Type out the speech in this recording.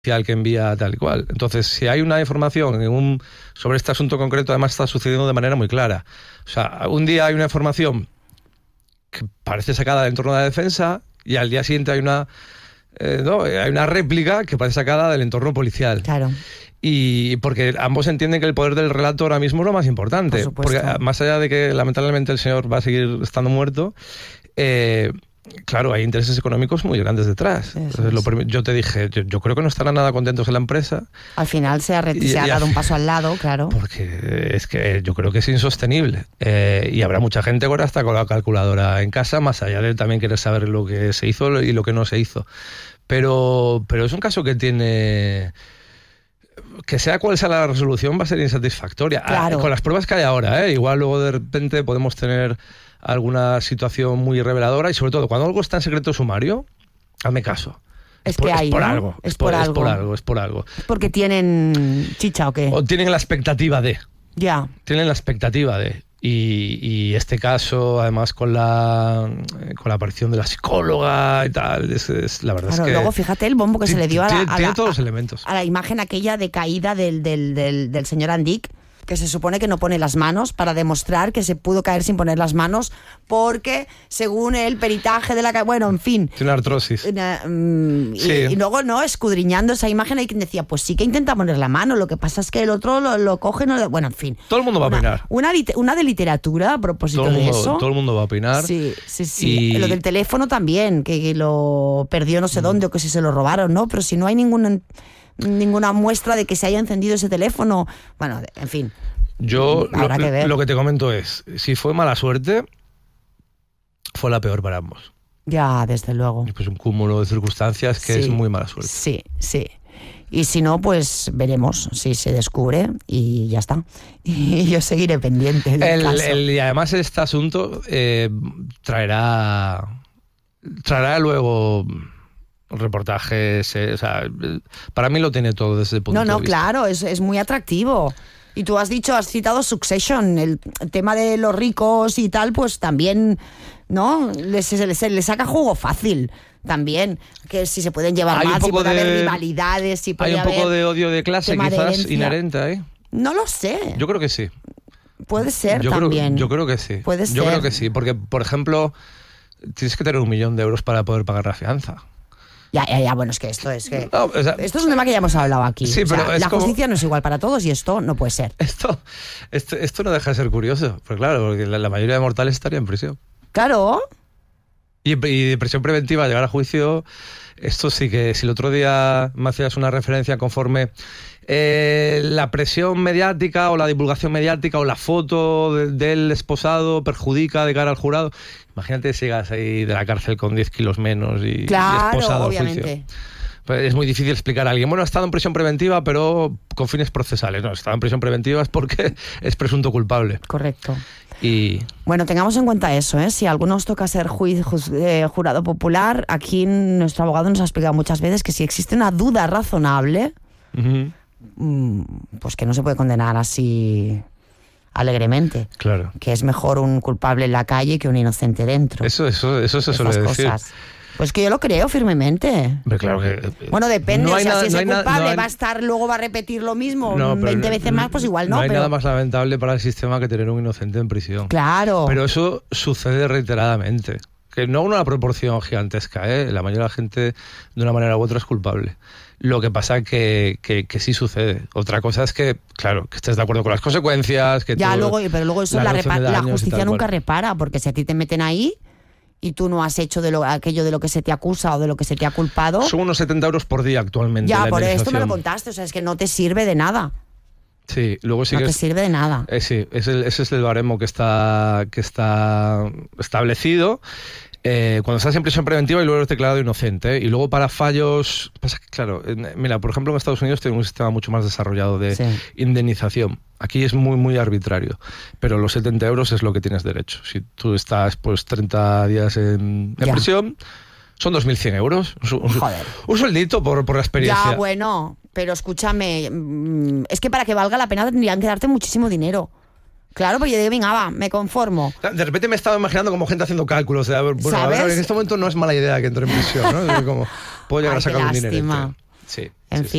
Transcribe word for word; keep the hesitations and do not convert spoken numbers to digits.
que envía tal y cual. Entonces, si hay una información en un, sobre este asunto concreto, además está sucediendo de manera muy clara. O sea, un día hay una información que parece sacada del entorno de la defensa y al día siguiente hay una, eh, no, hay una réplica que parece sacada del entorno policial. Claro. Y porque ambos entienden que el poder del relato ahora mismo es lo más importante. Porque más allá de que lamentablemente el señor va a seguir estando muerto, eh, claro, hay intereses económicos muy grandes detrás. Entonces, lo prim- yo te dije, yo, yo creo que no estarán nada contentos en la empresa. Al final se ha, re- se ha dado un paso al lado, claro. Porque es que yo creo que es insostenible. Eh, y habrá mucha gente ahora hasta con la calculadora en casa, más allá de también querer saber lo que se hizo y lo que no se hizo. Pero, pero es un caso que tiene... que sea cual sea la resolución va a ser insatisfactoria. Claro. Con las pruebas que hay ahora, ¿eh? Igual luego de repente podemos tener alguna situación muy reveladora y sobre todo cuando algo está en secreto sumario, hazme caso. Es, es por, que hay, es por ¿no? algo. Es, Es por, por es algo. por algo, es por algo. ¿Es porque tienen chicha o qué? O tienen la expectativa de. Ya. Tienen la expectativa de. Y, y este caso, además, con la con la aparición de la psicóloga y tal, es, es la verdad Claro, es que... luego fíjate el bombo que se le dio a la, tiene, a, tiene la, todos los a, elementos. a la imagen aquella de caída del, del, del, del señor Andic, que se supone que no pone las manos para demostrar que se pudo caer sin poner las manos porque, según el peritaje de la... ca- Bueno, en fin. Tiene artrosis. Eh, mm, Sí. y, y luego, no, escudriñando esa imagen, hay quien decía, pues sí que intenta poner la mano, lo que pasa es que el otro lo, lo coge, no lo- bueno, en fin. Todo el mundo va una, a opinar. Una, lit- una de literatura a propósito Todo el, de mundo, eso. todo el mundo va a opinar. Sí, sí, sí. Y- Lo del teléfono también, que, que lo perdió no sé dónde o que si se lo robaron, ¿no? Pero si no hay ninguna, ninguna muestra de que se haya encendido ese teléfono, bueno, en fin. Yo Habrá lo, que ver. lo que te comento es, si fue mala suerte, fue la peor para ambos. Ya, desde luego. Pues un cúmulo de circunstancias que Sí, es muy mala suerte. Sí, sí. Y si no, pues veremos si se descubre y ya está. Y yo seguiré pendiente del El, caso. el- y además este asunto eh, traerá traerá luego reportajes, eh, o sea, para mí lo tiene todo desde el punto No, no, de vista. claro, es, es muy atractivo. Y tú has dicho, has citado Succession, el, el tema de los ricos y tal, pues también, ¿no? Les, se, les, se les saca juego fácil también. Que si se pueden llevar Hay un mal, si poco puede de- haber rivalidades, si puede Hay un poco haber de odio de clase tema de quizás herencia. inherente ahí. No lo sé. Yo creo que sí. Puede ser yo también. Creo, yo creo que sí. Puede Yo ser. creo que sí, porque, por ejemplo, tienes que tener un millón de euros para poder pagar la fianza. Ya, ya, ya, bueno, es que esto es que... No, o sea, Esto es un tema que ya hemos hablado aquí. Sí, O sea, pero es la como- justicia no es igual para todos y esto no puede ser. Esto, esto, esto no deja de ser curioso, pues claro, porque la, la mayoría de mortales estaría en prisión. Claro. Y, y de prisión preventiva, llegar a juicio, esto sí que, si el otro día me hacías una referencia conforme eh, la presión mediática o la divulgación mediática o la foto de- del esposado perjudica de cara al jurado, imagínate si llegas ahí de la cárcel con diez kilos menos y, Claro, y esposado al obviamente. juicio. Pues es muy difícil explicar a alguien, bueno, ha estado en prisión preventiva, pero con fines procesales. No, ha estado en prisión preventiva es porque es presunto culpable. Correcto. Y Bueno, tengamos en cuenta eso, ¿eh? Si a algunos toca ser juiz, juz- eh, jurado popular, aquí nuestro abogado nos ha explicado muchas veces que si existe una duda razonable, ujú, mm, pues que no se puede condenar así alegremente. claro. Que es mejor un culpable en la calle que un inocente dentro. Eso, eso, eso se suele Estas decir. cosas. Pues que yo lo creo firmemente. Hombre, claro que... Bueno, depende, no o hay sea, nada- si ese no hay nada- culpable no hay- va a estar, luego va a repetir lo mismo No, pero veinte no- veces más, pues igual no. No hay pero nada más lamentable para el sistema que tener un inocente en prisión. Claro. Pero eso sucede reiteradamente. Que no una proporción gigantesca, ¿eh? La mayoría de la gente, de una manera u otra, es culpable. Lo que pasa que, que, que sí sucede. Otra cosa es que, claro, que estés de acuerdo con las consecuencias, que Ya, tú- luego, pero luego eso la la, reducción repa- de la daños y justicia tal nunca cual. repara, porque si a ti te meten ahí y tú no has hecho de lo, aquello de lo que se te acusa o de lo que se te ha culpado, Son unos setenta euros por día actualmente. ya, la por esto me lo indemnización. contaste, o sea, es que no te sirve de nada. Sí, luego sí no que te es- sirve de nada. Eh, sí, es el- ese es el baremo que está, que está establecido. Eh, cuando estás en prisión preventiva y luego eres declarado inocente, ¿eh? Y luego para fallos... Pasa que, claro, en- mira, por ejemplo, en Estados Unidos tienen un sistema mucho más desarrollado de Sí. indemnización. Aquí es muy, muy arbitrario, pero los setenta euros es lo que tienes derecho. Si tú estás pues treinta días en, en Ya. prisión, son dos mil cien euros. Un, su- un su- Joder. un sueldito por, por la experiencia. Ya, bueno, pero escúchame, mm, es que para que valga la pena tendrían que darte muchísimo dinero. Claro, pues yo digo, venga, va, me conformo. De repente me estaba imaginando como gente haciendo cálculos. De, a ver, bueno, a ver, ¿Sabes? en este momento no es mala idea que entre en prisión, ¿no? Es como, puedo llegar Ay, a sacar qué un dinero. lástima. Sí. En sí, fin.